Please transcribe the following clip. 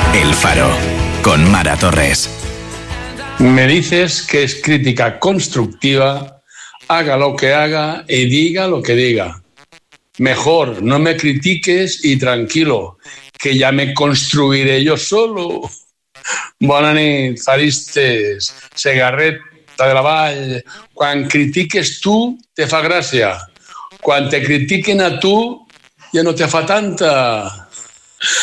El Faro, con Mara Torres. Me dices que es crítica constructiva, haga lo que haga y diga lo que diga. Mejor no me critiques i tranquilo, que ja me construiré yo solo. Bona nit, faristes, Segarreta de la Vall. Quan critiques tu, te fa gràcia. Quan te critiquen a tu, ja no te fa tanta.